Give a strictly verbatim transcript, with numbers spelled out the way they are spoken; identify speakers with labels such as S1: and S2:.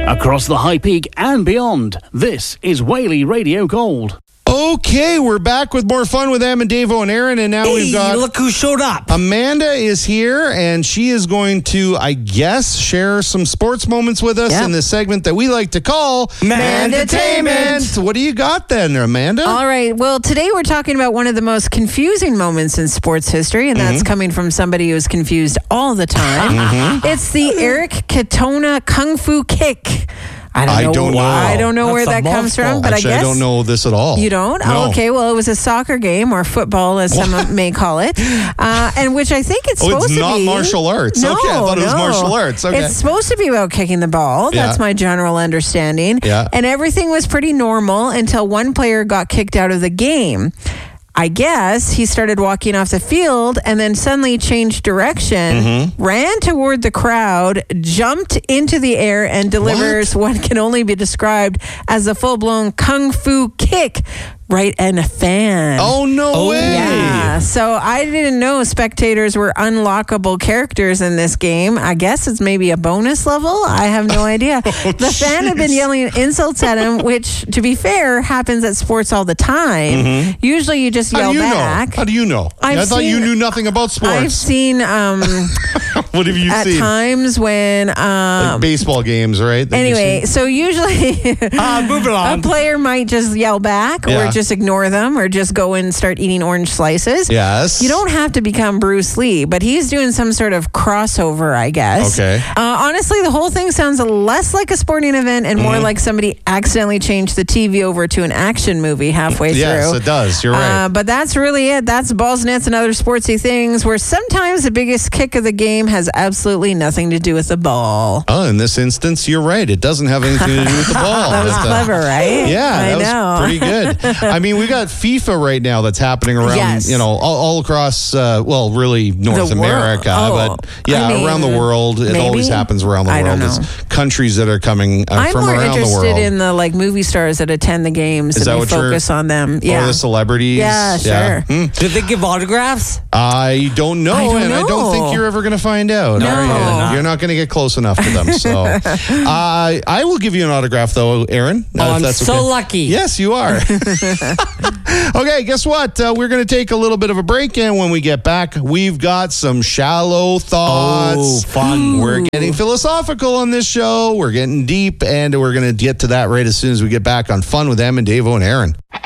S1: Across the High Peak and beyond, this is Whaley Radio Gold.
S2: Okay, we're back with more fun with Em and Davo and Aaron, and now
S3: Hey,
S2: we've got
S3: look who showed up.
S2: Amanda is here, and she is going to, I guess, share some sports moments with us
S4: Yep.
S2: in this segment that we like to call
S4: Mandatainment.
S2: What do you got then, Amanda?
S4: All right. Well, today we're talking about one of the most confusing moments in sports history, and that's coming from somebody who's confused all the time. It's the Eric Katona Kung Fu Kick. I don't
S2: I
S4: know.
S2: don't know.
S4: I don't know
S3: That's
S4: where
S3: a
S4: that comes
S3: mouthful.
S4: from, but
S2: Actually,
S4: I
S2: I,
S4: guess
S2: don't know this at all.
S4: You don't?
S2: No.
S4: Oh, okay. Well, it was a soccer game or football, as some may call it, uh, and which I think it's
S2: Oh,
S4: supposed
S2: it's
S4: to
S2: not
S4: be
S2: martial arts.
S4: No,
S2: Okay, I thought it was
S4: no.
S2: martial arts. Okay.
S4: It's supposed to be about kicking the ball. That's
S2: Yeah.
S4: my general understanding.
S2: Yeah.
S4: And everything was pretty normal until one player got kicked out of the game. I guess he started walking off the field and then suddenly changed direction,
S2: Mm-hmm.
S4: ran toward the crowd, jumped into the air, and delivers what, can only be described as a full-blown kung fu kick right in a fan.
S2: Oh, no
S3: Oh,
S2: way.
S4: Yeah, so I didn't know spectators were unlockable characters in this game. I guess it's maybe a bonus level. I have no idea. The fan had been yelling insults at him, which, to be fair, happens at sports all the time. Usually you just
S2: How
S4: yell
S2: do you
S4: back.
S2: know? How do you know?
S4: I've
S2: I thought you
S4: seen-
S2: knew nothing about sports.
S4: I've seen um,
S2: What have you
S4: at
S2: seen?
S4: times when... Um,
S2: Like baseball games, right? that you've
S4: anyway,
S2: seen?
S4: so usually...
S3: Uh, moving
S4: A
S3: on.
S4: player might just yell back
S2: Yeah.
S4: or just ignore them or just go and start eating orange slices.
S2: Yes.
S4: You don't have to become Bruce Lee, but he's doing some sort of crossover, I guess.
S2: Okay.
S4: Uh, honestly, the whole thing sounds less like a sporting event and
S2: Mm-hmm.
S4: more like somebody accidentally changed the T V over to an action movie halfway
S2: Yes,
S4: through.
S2: it does. You're right.
S4: Uh, but that's really it. That's balls, nets, and other sportsy things where sometimes the biggest kick of the game has absolutely nothing to do with the ball.
S2: Oh, in this instance, you're right. It doesn't have anything to do with the ball.
S4: That was
S2: But, uh,
S4: clever, right?
S2: Yeah,
S4: I
S2: that
S4: know.
S2: was pretty good. I mean, we got FIFA right now that's happening around,
S4: Yes.
S2: you know, all, all across, uh, well, really North
S4: The world.
S2: America,
S4: Oh,
S2: but yeah,
S4: I mean,
S2: around the world. It
S4: maybe?
S2: always happens around the
S4: I
S2: world.
S4: don't
S2: There's
S4: know.
S2: countries that are coming uh,
S4: I'm
S2: from
S4: more
S2: around the
S4: interested
S2: world.
S4: in the like movie stars that attend the games
S2: Is that
S4: and they
S2: what you're-
S4: focus on them.
S2: Or
S4: Yeah.
S2: the celebrities.
S4: Yeah, sure.
S2: Hmm.
S3: Did they give autographs?
S2: I don't know,
S4: I don't
S2: and I don't
S4: know.
S2: think you're ever going to find out.
S4: No.
S2: are you?
S3: Not.
S2: You're not going to get close enough to them. So, uh, I will give you an autograph, though, Aaron.
S3: Oh,
S2: if
S3: I'm
S2: that's
S3: so
S2: okay.
S3: lucky.
S2: Yes, you are. Okay, guess what? Uh, we're going to take a little bit of a break, and when we get back, we've got some shallow thoughts.
S3: Oh, fun.
S2: We're getting philosophical on this show. We're getting deep, and we're going to get to that right as soon as we get back on Fun with Em and Davo and Aaron.